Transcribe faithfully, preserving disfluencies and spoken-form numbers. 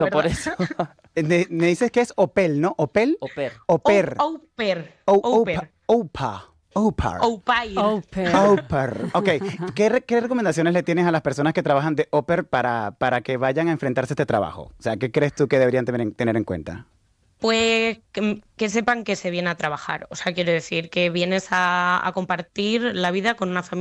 por ¿verdad? eso. Eh, de- me dices que es Opel, ¿no? ¿Opel? Au pair. Au Au, pair. au pair. Au- Au Opa. pair. Opa. Opar. Au pair. Au pair. Au pair. Ok. ¿Qué, re- qué recomendaciones le tienes a las personas que trabajan de au pair para, para que vayan a enfrentarse a este trabajo? O sea, ¿qué crees tú que deberían tener en, tener en cuenta? Pues que, que sepan que se viene a trabajar. O sea, quiero decir que vienes a, a compartir la vida con una familia